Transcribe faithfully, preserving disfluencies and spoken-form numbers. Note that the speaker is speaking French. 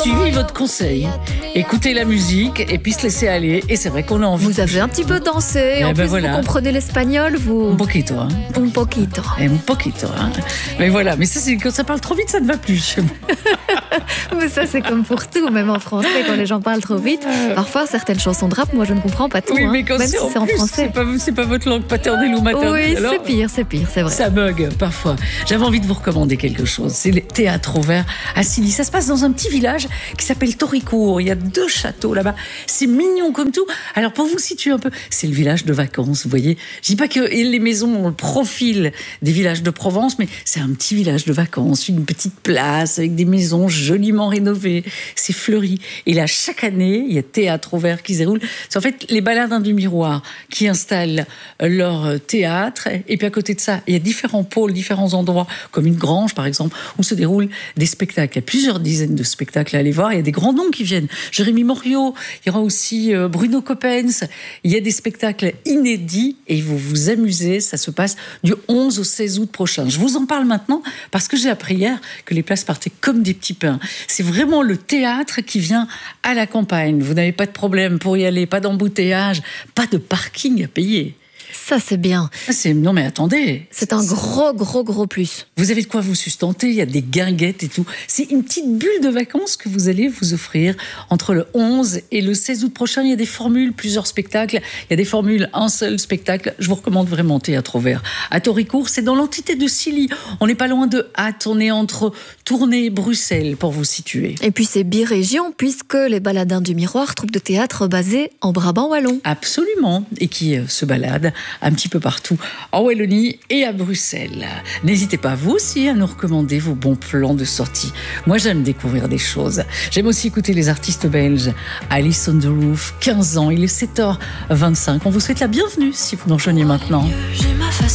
suivi votre conseil. Écoutez la musique et puis se laisser aller. Et c'est vrai qu'on a envie. Vous avez un petit peu dansé. Eh en ben plus, voilà. vous comprenez l'espagnol, vous. Un poquito, hein. Un poquito. Et un poquito, hein. Mais voilà, mais ça, c'est quand ça parle trop vite, ça ne va plus chez moi. Mais ça, c'est comme pour tout, même en français, quand les gens parlent trop vite. Parfois, certaines chansons de rap, moi, je ne comprends pas tout. Oui, hein, mais quand même c'est si en c'est en plus, français. c'est pas, c'est pas votre langue paternelle ou maternelle. Oui, alors, c'est pire, c'est pire, c'est vrai. Ça bug parfois. J'avais envie de vous recommander quelque chose. C'est le théâtre ouvert à Silly. Ça se passe dans un petit village qui s'appelle Toricourt. Il y a deux châteaux là-bas. C'est mignon comme tout. Alors pour vous situer un peu, c'est le village de vacances, vous voyez. Je dis pas que les maisons ont le profil des villages de Provence, mais c'est un petit village de vacances, une petite place avec des maisons joliment rénovées. C'est fleuri. Et là, chaque année, il y a théâtre ouvert qui se déroule. C'est en fait les baladins du miroir qui installent leur théâtre. Et puis à côté de ça, il y a différents pôles, différents endroits, comme une grange par exemple, où se déroulent des spectacles. Il y a plusieurs dizaines de spectacles à aller voir. Il y a des grands noms qui viennent. Jérémy Morio, il y aura aussi Bruno Coppens. Il y a des spectacles inédits et vous vous amusez. Ça se passe du onze au seize août prochain. Je vous en parle maintenant parce que j'ai appris hier que les places partaient comme des petits pains. C'est vraiment le théâtre qui vient à la campagne. Vous n'avez pas de problème pour y aller, pas d'embouteillage, pas de parking à payer. Ça, c'est bien. C'est... Non mais attendez. C'est un gros, gros, gros plus. Vous avez de quoi vous sustenter, il y a des guinguettes et tout. C'est une petite bulle de vacances que vous allez vous offrir entre le onze et le seize août prochain. Il y a des formules, plusieurs spectacles. Il y a des formules, un seul spectacle. Je vous recommande vraiment Théâtre Ouvert. À Toricourt, c'est dans l'entité de Silly. On n'est pas loin de Ath, on est entre Tournai et Bruxelles pour vous situer. Et puis c'est bi-région puisque les Baladins du Miroir, troupe de théâtre basée en Brabant wallon. Absolument. Et qui euh, se balade un petit peu partout en Wallonie et à Bruxelles. N'hésitez pas, vous aussi, à nous recommander vos bons plans de sortie. Moi, j'aime découvrir des choses. J'aime aussi écouter les artistes belges. Alice on the Roof, quinze ans, il est sept heures vingt-cinq. On vous souhaite la bienvenue si vous nous rejoignez maintenant. J'ai ma façon